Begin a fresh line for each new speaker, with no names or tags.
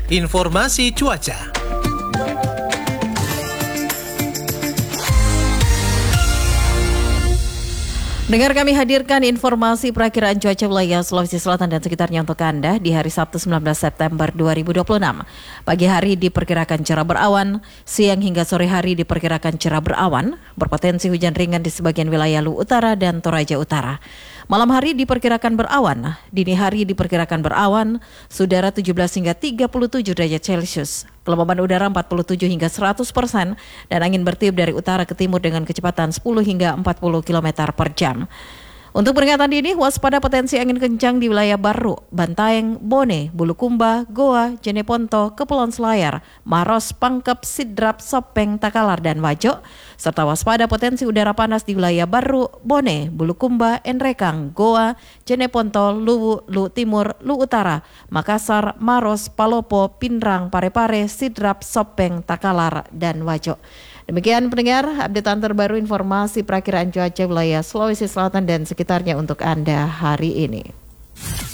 informasi cuaca.
Dengar kami hadirkan informasi perakiraan cuaca wilayah Sulawesi Selatan dan sekitarnya untuk Anda di hari Sabtu 19 September 2026. Pagi hari diperkirakan cerah berawan, siang hingga sore hari diperkirakan cerah berawan, berpotensi hujan ringan di sebagian wilayah Luwu Utara dan Toraja Utara. Malam hari diperkirakan berawan, dini hari diperkirakan berawan, udara 17 hingga 37 derajat Celcius. Kelembaban udara 47 hingga 100% dan angin bertiup dari utara ke timur dengan kecepatan 10 hingga 40 km per jam. Untuk peringatan dini, waspada potensi angin kencang di wilayah Barru, Bantaeng, Bone, Bulukumba, Goa, Jeneponto, Kepulauan Selayar, Maros, Pangkep, Sidrap, Sopeng, Takalar, dan Wajo, serta waspada potensi udara panas di wilayah Barru, Bone, Bulukumba, Enrekang, Goa, Jeneponto, Luwu, Luwu Timur, Luwu Utara, Makassar, Maros, Palopo, Pinrang, Parepare, Sidrap, Sopeng, Takalar, dan Wajo. Demikian pendengar, updatean terbaru informasi perakiraan cuaca wilayah Sulawesi Selatan dan sekitarnya untuk Anda hari ini.